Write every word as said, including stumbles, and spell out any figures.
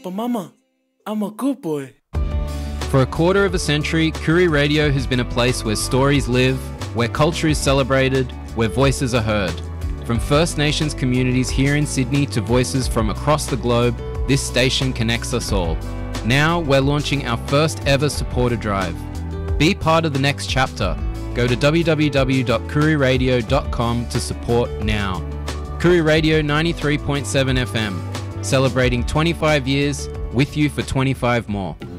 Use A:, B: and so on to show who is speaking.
A: But mama, I'm a good boy.
B: For a quarter of a century, Koori Radio has been a place where stories live, where culture is celebrated, where voices are heard. From First Nations communities here in Sydney to voices from across the globe, this station connects us all. Now we're launching our first ever supporter drive. Be part of the next chapter. Go to w w w dot koori radio dot com to support now. Koori Radio ninety-three point seven F M, celebrating twenty-five years with you for twenty-five more.